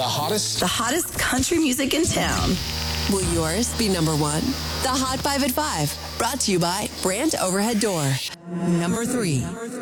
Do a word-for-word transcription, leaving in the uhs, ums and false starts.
The hottest? The hottest country music in town. Will yours be number one? The Hot Five at Five, brought to you by Brandt Overhead Door. Number three.